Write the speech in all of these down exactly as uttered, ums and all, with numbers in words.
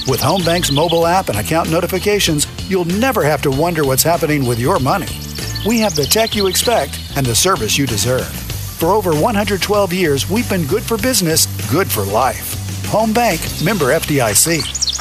With HomeBank's mobile app and account notifications, you'll never have to wonder what's happening with your money. We have the tech you expect and the service you deserve. For over one hundred twelve years, we've been good for business, good for life. HomeBank, member F D I C.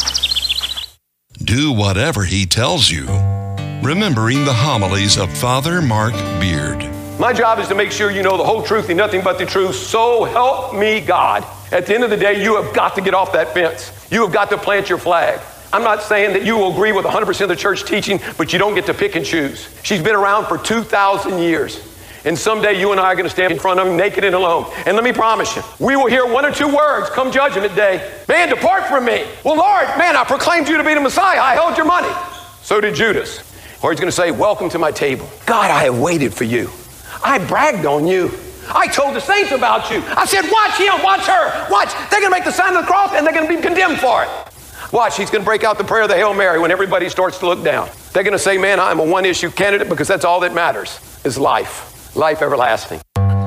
Do whatever he tells you. Remembering the homilies of Father Mark Beard. My job is to make sure you know the whole truth and nothing but the truth. So help me God. At the end of the day, you have got to get off that fence. You have got to plant your flag. I'm not saying that you will agree with one hundred percent of the church teaching, but you don't get to pick and choose. She's been around for two thousand years. And someday you and I are going to stand in front of him naked and alone. And let me promise you, we will hear one or two words come judgment day. Man, depart from me. Well, Lord, man, I proclaimed you to be the Messiah. I held your money. So did Judas. Or he's going to say, welcome to my table. God, I have waited for you. I bragged on you. I told the saints about you. I said, watch him, watch her. Watch. They're going to make the sign of the cross and they're going to be condemned for it. Watch, he's going to break out the prayer of the Hail Mary when everybody starts to look down. They're going to say, man, I'm a one-issue candidate because that's all that matters is life, life everlasting.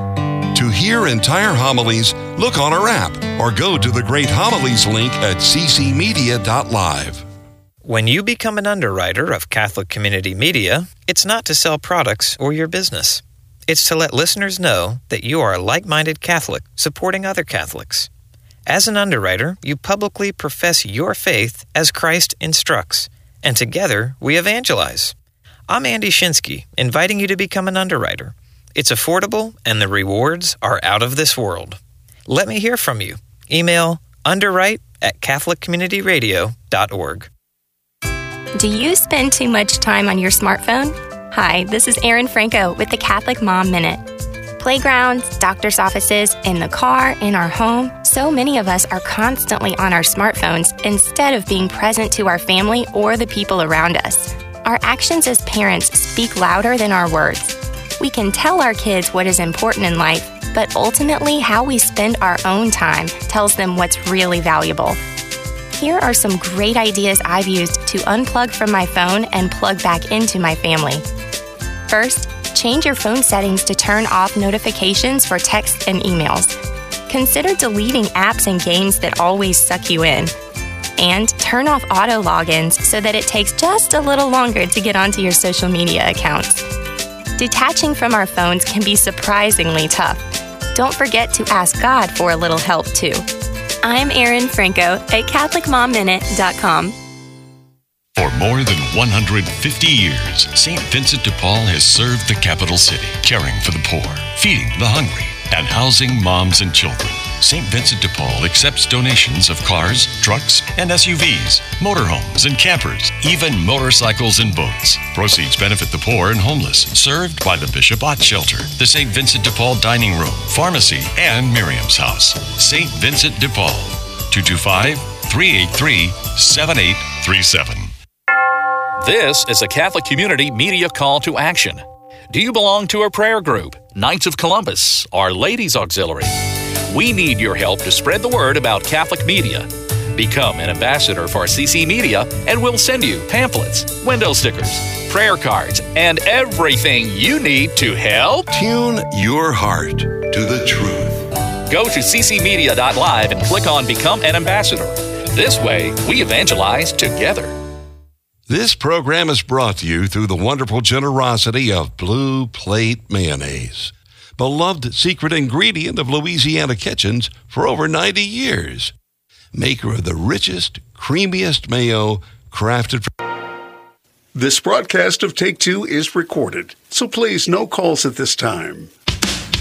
To hear entire homilies, look on our app or go to the Great Homilies link at c c media dot live. When you become an underwriter of Catholic Community Media, it's not to sell products or your business. It's to let listeners know that you are a like-minded Catholic supporting other Catholics. As an underwriter, you publicly profess your faith as Christ instructs, and together we evangelize. I'm Andy Shinsky, inviting you to become an underwriter. It's affordable, and the rewards are out of this world. Let me hear from you. Email underwrite at catholic community radio dot org. Do you spend too much time on your smartphone? Hi, this is Erin Franco with the Catholic Mom Minute. Playgrounds, doctor's offices, in the car, in our home, so many of us are constantly on our smartphones instead of being present to our family or the people around us. Our actions as parents speak louder than our words. We can tell our kids what is important in life, but ultimately how we spend our own time tells them what's really valuable. Here are some great ideas I've used to unplug from my phone and plug back into my family. First, change your phone settings to turn off notifications for texts and emails. Consider deleting apps and games that always suck you in. And turn off auto logins so that it takes just a little longer to get onto your social media accounts. Detaching from our phones can be surprisingly tough. Don't forget to ask God for a little help, too. I'm Erin Franco at catholic mom minute dot com. For more than one hundred fifty years, Saint Vincent de Paul has served the capital city, caring for the poor, feeding the hungry, and housing moms and children. Saint Vincent de Paul accepts donations of cars, trucks, and S U Vs, motorhomes and campers, even motorcycles and boats. Proceeds benefit the poor and homeless, served by the Bishop Ott Shelter, the Saint Vincent de Paul Dining Room, Pharmacy, and Miriam's House. Saint Vincent de Paul, two two five, three eight three, seven eight three seven. This is a Catholic Community Media call to action. Do you belong to a prayer group, Knights of Columbus, or Ladies Auxiliary? We need your help to spread the word about Catholic media. Become an ambassador for C C Media, and we'll send you pamphlets, window stickers, prayer cards, and everything you need to help Tune your heart to the truth. Go to c c media dot live and click on Become an Ambassador. This way, we evangelize together. This program is brought to you through the wonderful generosity of Blue Plate Mayonnaise, beloved secret ingredient of Louisiana kitchens for over ninety years. Maker of the richest, creamiest mayo crafted for... This broadcast of Take Two is recorded, so please no calls at this time.